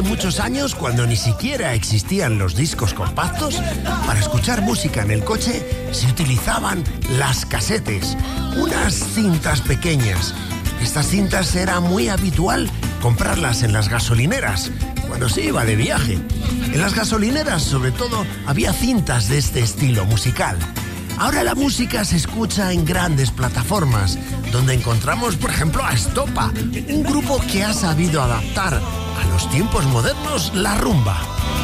muchos años, cuando ni siquiera existían los discos compactos, para escuchar música en el coche se utilizaban las casetes, unas cintas pequeñas. Estas cintas era muy habitual comprarlas en las gasolineras, cuando se iba de viaje. En las gasolineras, sobre todo, había cintas de este estilo musical. Ahora la música se escucha en grandes plataformas, donde encontramos, por ejemplo, a Estopa, un grupo que ha sabido adaptar a los tiempos modernos la rumba.